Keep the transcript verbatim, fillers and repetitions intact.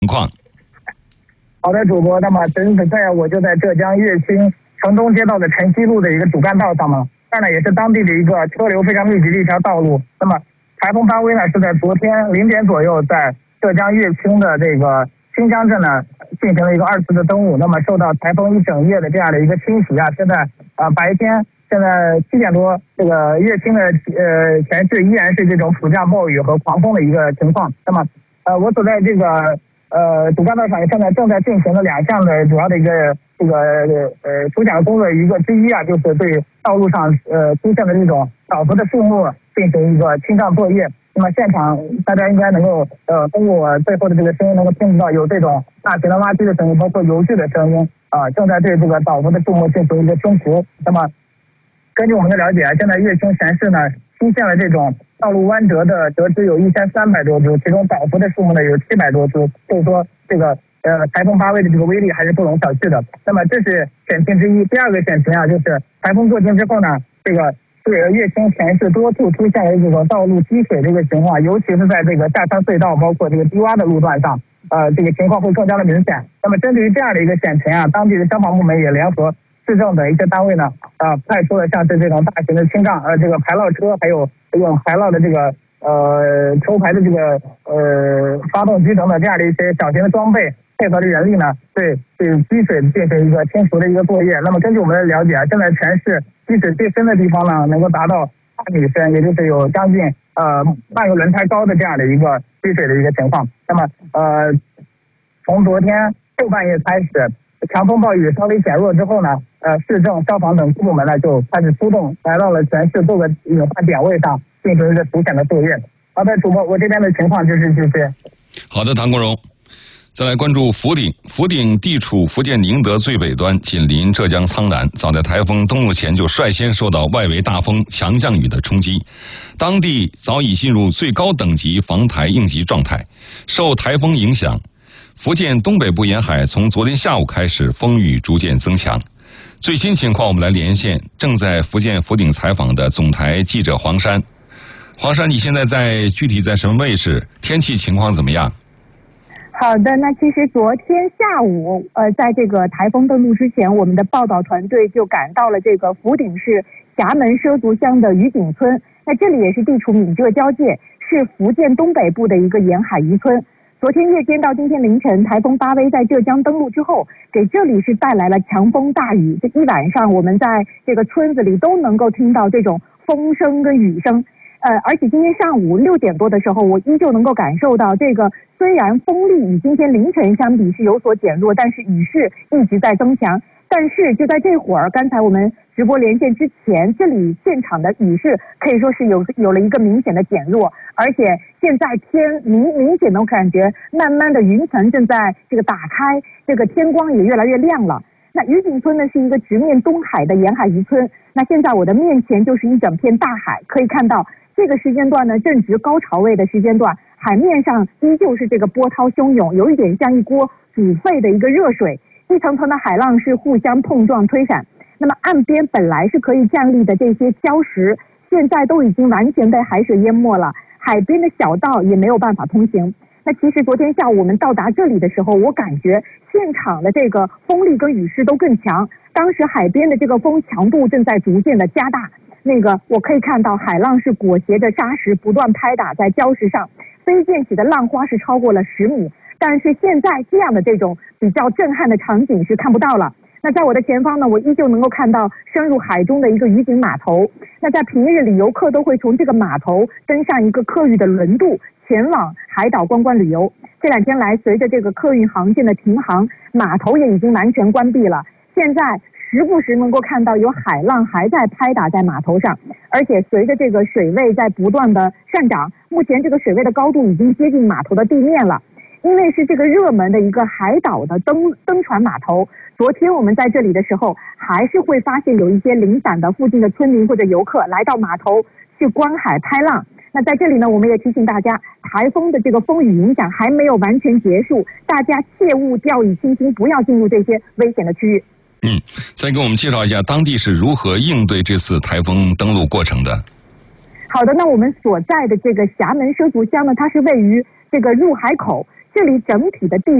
情况。 好的，主播，那么此时此刻我就在浙江乐清城东街道的晨曦路的一个主干道上嘛，这儿呢也是当地的一个车流非常密集的一条道路。那么台风发威呢是在昨天零点左右在浙江乐清的这个新江镇呢进行了一个二次的登陆。那么受到台风一整夜的这样的一个侵袭啊，现在啊、呃、白天现在七点多，这个乐清的呃全市依然是这种普降暴雨和狂风的一个情况。那么呃我所在这个呃主干道上现在正在进行的两项的主要的一个这个呃主讲的工作一个之一啊，就是对道路上呃出现的这种倒伏的树木进行一个清障作业。那么现场大家应该能够呃通过我背后的这个声音能够听到有这种大型的挖机的声音，包括油锯的声音啊、呃，正在对这个倒伏的树木进行一个清除。那么根据我们的了解啊，现在乐清全市呢出现了这种道路弯折的折枝有一千三百多株，其中倒伏的树木呢有七百多株，所以说这个呃台风发威的这个威力还是不容小觑的。那么这是险情之一。第二个险情啊，就是台风过境之后呢，这个是乐清全市多处出现了这种道路积水的一个情况，尤其是在这个下山隧道包括这个低洼的路段上，呃这个情况会更加的明显。那么针对于这样的一个险情啊，当地的消防部门也联合市政等一些单位呢，呃，派出了像是这种大型的清障呃这个排涝车，还有这种排涝的这个呃抽排的这个呃发动机等等这样的一些小型的装备，配合的人力呢，对对积水进行一个清除的一个作业。那么根据我们的了解啊，现在全市积水最深的地方呢，能够达到八米深，也就是有将近呃半个轮胎高的这样的一个积水的一个情况。那么呃，从昨天后半夜开始，强风暴雨稍微减弱之后呢，呃，市政、消防等部门呢就开始出动，来到了全市各个隐患点位上进行一个除险的作业。好的，主播，我这边的情况就是这些。 好的，唐国荣。再来关注福鼎，福鼎地处福建宁德最北端，紧邻浙江苍南。早在台风登陆前就率先受到外围大风、强降雨的冲击，当地早已进入最高等级防台应急状态。受台风影响，福建东北部沿海从昨天下午开始风雨逐渐增强。最新情况，我们来连线正在福建福鼎采访的总台记者黄山。黄山，你现在在具体在什么位置？天气情况怎么样？ 好的，那其实昨天下午，呃，在这个台风登陆之前，我们的报道团队就赶到了这个福鼎市峡门畲族乡的渔井村。那这里也是地处闽浙交界，是福建东北部的一个沿海渔村。昨天夜间到今天凌晨，台风发威在浙江登陆之后，给这里是带来了强风大雨。这一晚上，我们在这个村子里都能够听到这种风声跟雨声。呃，而且今天上午六点多的时候，我依旧能够感受到这个，虽然风力与今天凌晨相比是有所减弱，但是雨势一直在增强。但是就在这会儿，刚才我们直播连线之前，这里现场的雨势可以说是有有了一个明显的减弱，而且现在天明明显能感觉慢慢的云层正在这个打开，这个天光也越来越亮了。那渔井村呢是一个直面东海的沿海渔村，那现在我的面前就是一整片大海，可以看到这个时间段呢正值高潮位的时间段，海面上依旧是这个波涛汹涌，有一点像一锅煮沸的一个热水，一层层的海浪是互相碰撞推闪。那么岸边本来是可以站立的这些礁石，现在都已经完全被海水淹没了，海边的小道也没有办法通行。那其实昨天下午我们到达这里的时候，我感觉现场的这个风力跟雨势都更强，当时海边的这个风强度正在逐渐的加大，那个我可以看到海浪是裹挟着沙石不断拍打在礁石上，飞溅起的浪花是超过了十米，但是现在这样的这种比较震撼的场景是看不到了。那在我的前方呢，我依旧能够看到深入海中的一个渔井码头。那在平日里，游客都会从这个码头登上一个客运的轮渡，前往海岛观光旅游。这两天来，随着这个客运航线的停航，码头也已经完全关闭了。现在时不时能够看到有海浪还在拍打在码头上，而且随着这个水位在不断的上涨，目前这个水位的高度已经接近码头的地面了。因为是这个热门的一个海岛的登登船码头，昨天我们在这里的时候，还是会发现有一些零散的附近的村民或者游客来到码头去观海拍浪。那在这里呢，我们也提醒大家，台风的这个风雨影响还没有完全结束，大家切勿掉以轻心，不要进入这些危险的区域。 嗯，再给我们介绍一下当地是如何应对这次台风登陆过程的。 好的，那我们所在的这个峡门畲族乡呢，它是位于这个入海口， 这里整体的地